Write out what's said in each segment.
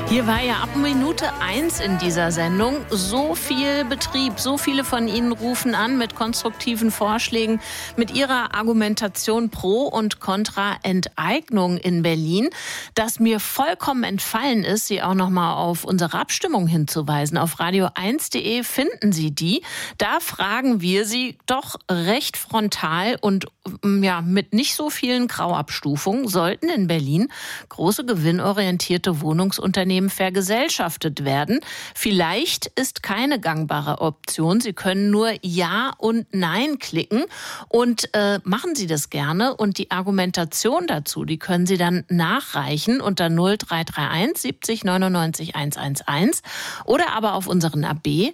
Hier war ja ab Minute 1 in dieser Sendung so viel Betrieb. So viele von Ihnen rufen an mit konstruktiven Vorschlägen, mit ihrer Argumentation pro und contra Enteignung in Berlin, dass mir vollkommen entfallen ist, Sie auch noch mal auf unsere Abstimmung hinzuweisen. Auf radio1.de finden Sie die. Da fragen wir Sie doch recht frontal und mit nicht so vielen Grauabstufungen, sollten in Berlin große gewinnorientierte Wohnungsunternehmen vergesellschaftet werden. Vielleicht ist keine gangbare Option. Sie können nur Ja und Nein klicken und machen Sie das gerne. Und die Argumentation dazu, die können Sie dann nachreichen unter 0331 70 99 111 oder aber auf unseren AB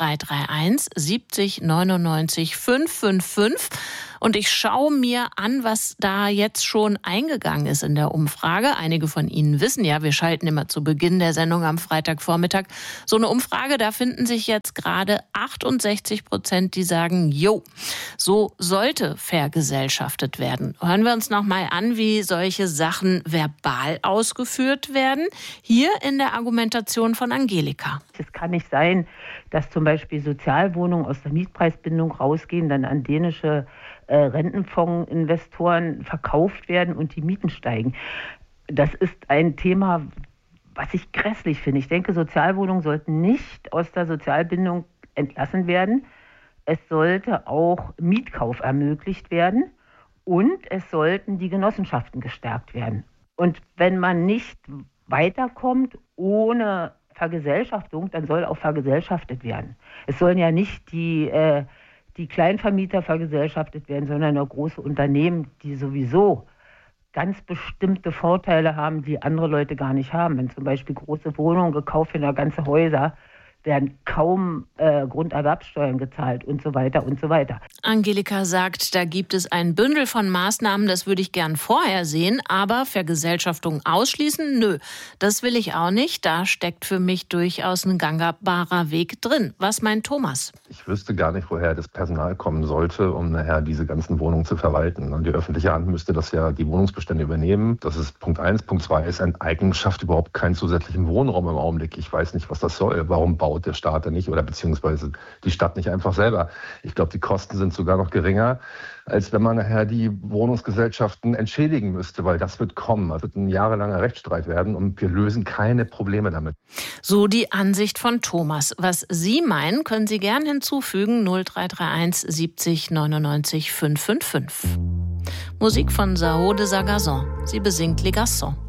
0331 70 99 555. Und ich schaue mir an, was da jetzt schon eingegangen ist in der Umfrage. Einige von Ihnen wissen ja, wir schalten immer zu Beginn der Sendung am Freitagvormittag so eine Umfrage. Da finden sich jetzt gerade 68%, die sagen, jo, so sollte vergesellschaftet werden. Hören wir uns noch mal an, wie solche Sachen verbal ausgeführt werden. Hier in der Argumentation von Angelika. Es kann nicht sein, dass zum Beispiel Sozialwohnungen aus der Mietpreisbindung rausgehen, dann an dänische Rentenfondsinvestoren verkauft werden und die Mieten steigen. Das ist ein Thema, was ich grässlich finde. Ich denke, Sozialwohnungen sollten nicht aus der Sozialbindung entlassen werden. Es sollte auch Mietkauf ermöglicht werden und es sollten die Genossenschaften gestärkt werden. Und wenn man nicht weiterkommt ohne Vergesellschaftung, dann soll auch vergesellschaftet werden. Es sollen ja nicht die Kleinvermieter vergesellschaftet werden, sondern nur große Unternehmen, die sowieso ganz bestimmte Vorteile haben, die andere Leute gar nicht haben. Wenn zum Beispiel große Wohnungen gekauft werden, ganze Häuser, werden kaum Grunderwerbsteuern gezahlt und so weiter und so weiter. Angelika sagt, da gibt es ein Bündel von Maßnahmen, das würde ich gern vorher sehen, aber Vergesellschaftung ausschließen, nö, das will ich auch nicht. Da steckt für mich durchaus ein gangbarer Weg drin. Was meint Thomas? Ich wüsste gar nicht, woher das Personal kommen sollte, um nachher diese ganzen Wohnungen zu verwalten. Und die öffentliche Hand müsste das ja die Wohnungsbestände übernehmen. Das ist Punkt 1. Punkt 2 ist, Enteignung schafft überhaupt keinen zusätzlichen Wohnraum im Augenblick. Ich weiß nicht, was das soll. Warum baut der Staat da nicht oder beziehungsweise die Stadt nicht einfach selber? Ich glaube, die Kosten sind sogar noch geringer, als wenn man nachher die Wohnungsgesellschaften entschädigen müsste, weil das wird kommen. Das wird ein jahrelanger Rechtsstreit werden und wir lösen keine Probleme damit. So die Ansicht von Thomas. Was Sie meinen, können Sie gern hinzufügen. 0331 70 99 555. Musik von Sao de Sagazon. Sie besingt Les Garçons.